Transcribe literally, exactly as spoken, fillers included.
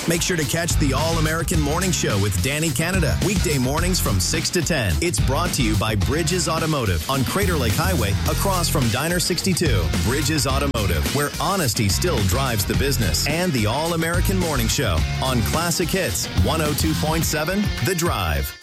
Make sure to catch the All-American Morning Show with Danny Canada. Weekday mornings from six to ten. It's brought to you by Bridges Automotive on Crater Lake Highway across from Diner sixty-two. Bridges Automotive, where honesty still drives the business. And the All-American Morning Show on Classic Hits one oh two point seven The Drive.